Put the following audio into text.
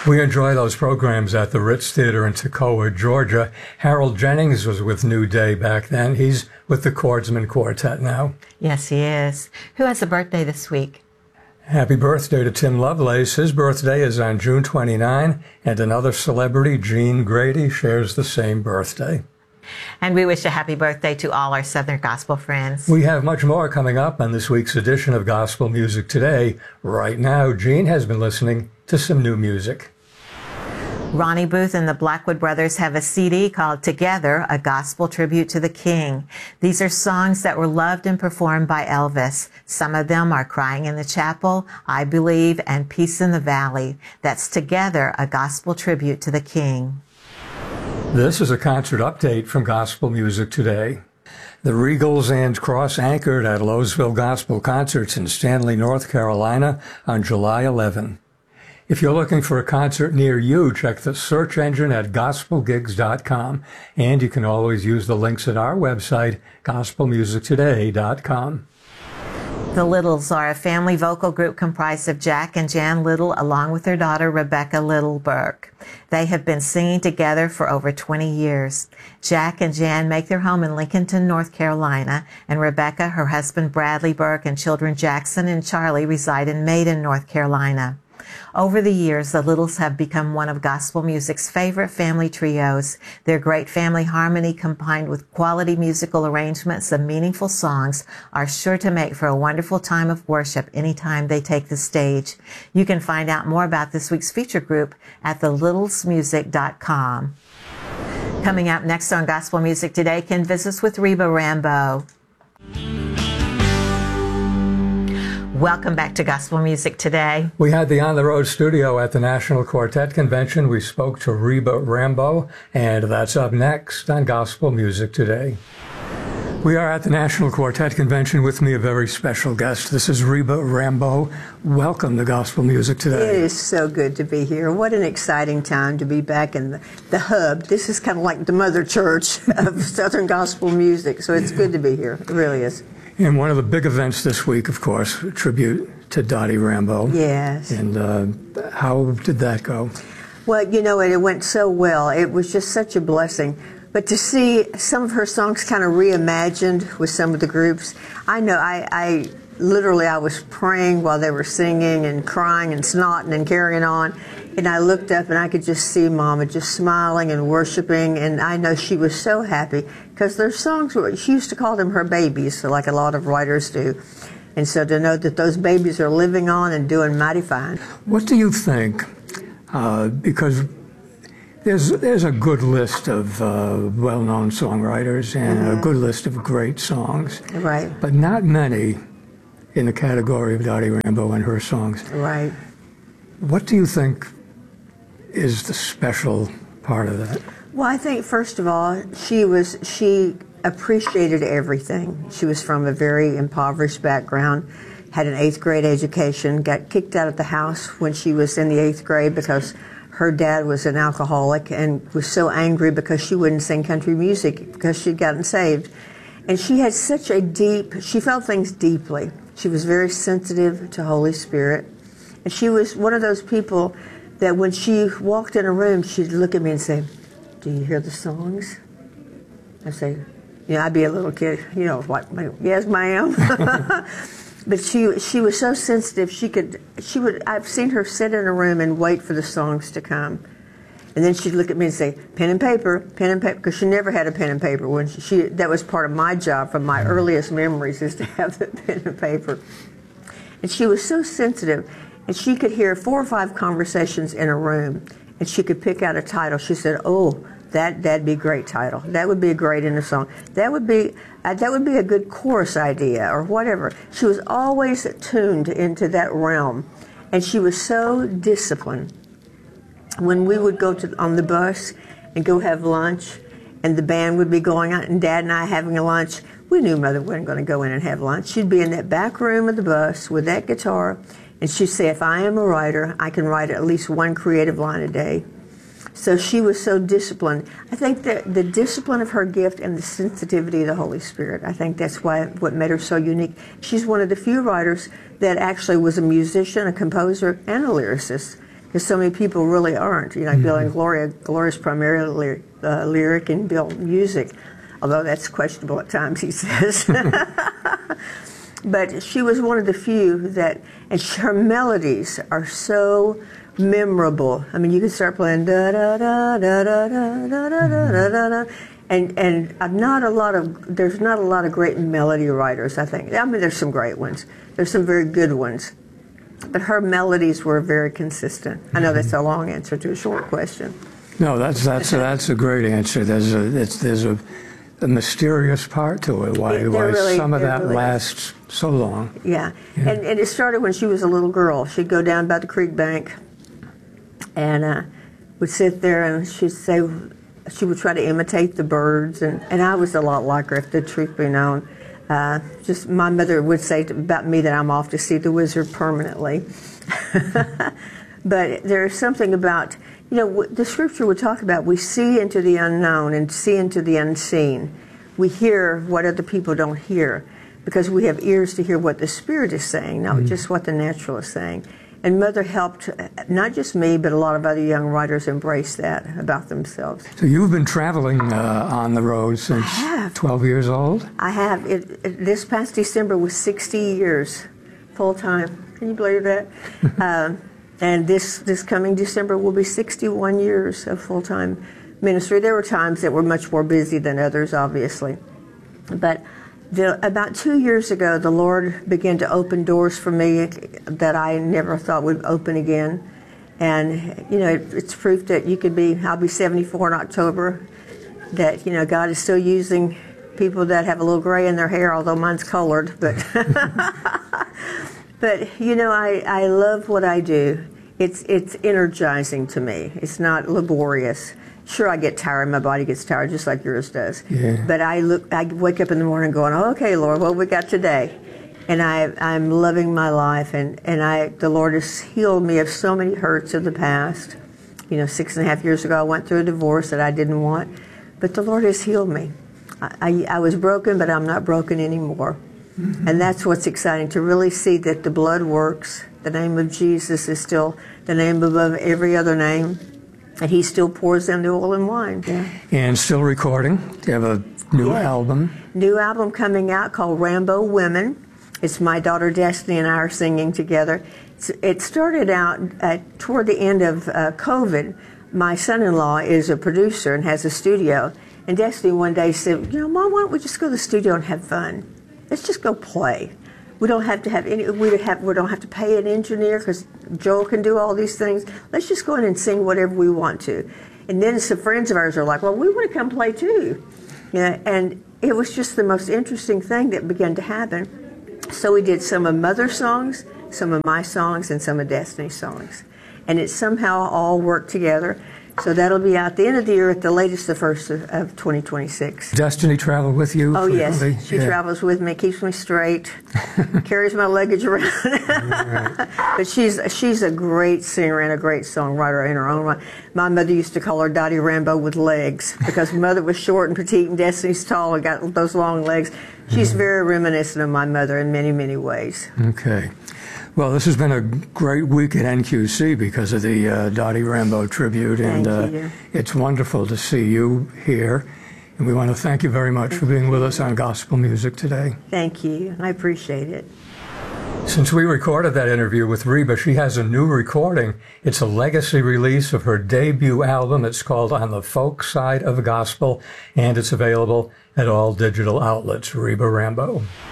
We enjoy those programs at the Ritz Theater in Toccoa, Georgia. Harold Jennings was with New Day back then. He's with the Chordsman Quartet now. Yes, he is. Who has a birthday this week? Happy birthday to Tim Lovelace. His birthday is on June 29, and another celebrity, Gene Grady, shares the same birthday. And we wish a happy birthday to all our Southern Gospel friends. We have much more coming up on this week's edition of Gospel Music Today. Right now, Gene has been listening to some new music. Ronnie Booth and the Blackwood Brothers have a CD called Together, a Gospel Tribute to the King. These are songs that were loved and performed by Elvis. Some of them are Crying in the Chapel, I Believe, and Peace in the Valley. That's Together, a Gospel Tribute to the King. This is a concert update from Gospel Music Today. The Regals and Cross anchored at Lowesville Gospel Concerts in Stanley, North Carolina on July 11. If you're looking for a concert near you, check the search engine at gospelgigs.com, and you can always use the links at our website, gospelmusictoday.com. The Littles are a family vocal group comprised of Jack and Jan Little along with their daughter Rebecca Little Burke. They have been singing together for over 20 years. Jack and Jan make their home in Lincolnton, North Carolina, and Rebecca, her husband Bradley Burke, and children Jackson and Charlie reside in Maiden, North Carolina. Over the years, the Littles have become one of gospel music's favorite family trios. Their great family harmony combined with quality musical arrangements of meaningful songs are sure to make for a wonderful time of worship anytime they take the stage. You can find out more about this week's feature group at thelittlesmusic.com. Coming up next on Gospel Music Today, Ken visits with Reba Rambo. Welcome back to Gospel Music Today. We had the On the Road studio at the National Quartet Convention. We spoke to Reba Rambo, and that's up next on Gospel Music Today. We are at the National Quartet Convention. With me, a very special guest. This is Reba Rambo. Welcome to Gospel Music Today. It is so good to be here. What an exciting time to be back in the hub. This is kind of like the mother church of Southern gospel music, so it's good to be here. It really is. And one of the big events this week, of course, a tribute to Dottie Rambo. Yes. And how did that go? Well, you know, it went so well. It was just such a blessing. But to see some of her songs kind of reimagined with some of the groups, I know I literally was praying while they were singing and crying and snotting and carrying on. And I looked up and I could just see Mama just smiling and worshiping. And I know she was so happy because their songs she used to call them her babies, like a lot of writers do. And so to know that those babies are living on and doing mighty fine. What do you think? Because there's a good list of well-known songwriters and a good list of great songs. Right. But not many in the category of Dottie Rambo and her songs. Right. What do you think is the special part of that? Well, I think first of all, she appreciated everything. She was from a very impoverished background, had an 8th grade education, got kicked out of the house when she was in the 8th grade because her dad was an alcoholic and was so angry because she wouldn't sing country music because she'd gotten saved. And she had such a she felt things deeply. She was very sensitive to Holy Spirit. And she was one of those people that when she walked in a room, she'd look at me and say, "Do you hear the songs?" I'd say, I'd be a little kid, like, "Yes, ma'am." But she was so sensitive. I've seen her sit in a room and wait for the songs to come. And then she'd look at me and say, pen and paper, because she never had a pen and paper. That was part of my job from my earliest memories, is to have the pen and paper. And she was so sensitive. And she could hear 4 or 5 conversations in a room, and she could pick out a title. She said, "Oh, that'd be a great title. That would be great in a song. That would be a good chorus idea," or whatever. She was always tuned into that realm, and she was so disciplined. When we would go on the bus and go have lunch, and the band would be going out, and Dad and I having a lunch, we knew Mother wasn't going to go in and have lunch. She'd be in that back room of the bus with that guitar. And she'd say, "If I am a writer, I can write at least 1 creative line a day." So she was so disciplined. I think that the discipline of her gift and the sensitivity of the Holy Spirit, I think that's what made her so unique. She's one of the few writers that actually was a musician, a composer, and a lyricist. because so many people really aren't. You know, Bill and Gloria. Gloria's primarily lyric and Bill music, although that's questionable at times, he says. But she was one of the few that, and her melodies are so memorable. I mean, you can start playing da da da da da da da da da da, and there's not a lot of great melody writers, I think. I mean, there's some great ones. There's some very good ones. But her melodies were very consistent. I know that's a long answer to a short question. No, that's a great answer. There's a mysterious part to it. Why some of that lasts so long. Yeah. And it started when she was a little girl. She'd go down by the creek bank and would sit there, and she would try to imitate the birds, and I was a lot like her, if the truth be known. Just my mother would say about me that I'm off to see the wizard permanently. But there's something about, you know, the scripture would talk about we see into the unknown and see into the unseen. We hear what other people don't hear because we have ears to hear what the Spirit is saying, not just what the natural is saying. And Mother helped not just me, but a lot of other young writers embrace that about themselves. So you've been traveling on the road since 12 years old? I have. This past December was 60 years full time. Can you believe that? And this coming December will be 61 years of full-time ministry. There were times that were much more busy than others, obviously. But about 2 years ago, the Lord began to open doors for me that I never thought would open again. And, you know, it's proof that I'll be 74 in October, that, you know, God is still using people that have a little gray in their hair, although mine's colored. But, but you know, I love what I do. It's energizing to me. It's not laborious. Sure, I get tired. My body gets tired, just like yours does. Yeah. But I wake up in the morning going, okay, Lord, what we got today? And I'm loving my life, and the Lord has healed me of so many hurts of the past. You know, 6.5 years ago, I went through a divorce that I didn't want, but the Lord has healed me. I was broken, but I'm not broken anymore. Mm-hmm. And that's what's exciting, to really see that the blood works. The name of Jesus is still the name above every other name. And he still pours in the oil and wine. Yeah. And still recording. You have a new album. New album coming out called Rambo Women. It's my daughter Destiny and I are singing together. It started out toward the end of COVID. My son-in-law is a producer and has a studio. And Destiny one day said, you know, Mom, why don't we just go to the studio and have fun? Let's just go play. We don't have to have we don't have to pay an engineer because Joel can do all these things. Let's just go in and sing whatever we want to. And then some friends of ours are like, well, we want to come play too. Yeah, and it was just the most interesting thing that began to happen. So we did some of Mother's songs, some of my songs, and some of Destiny's songs. And it somehow all worked together. So that'll be out the end of the year, at the latest, the first of 2026. Destiny travel with you? Oh, frequently? Yes. She travels with me, keeps me straight, carries my luggage around. Right. But she's a great singer and a great songwriter in her own right. My mother used to call her Dottie Rambo with legs, because Mother was short and petite and Destiny's tall and got those long legs. She's very reminiscent of my mother in many, many ways. Okay. Well, this has been a great week at NQC because of the Dottie Rambo tribute, and it's wonderful to see you here. And we want to thank you very much for being with us on Gospel Music today. Thank you. I appreciate it. Since we recorded that interview with Reba, she has a new recording. It's a legacy release of her debut album. It's called On the Folk Side of Gospel, and it's available at all digital outlets. Reba Rambo.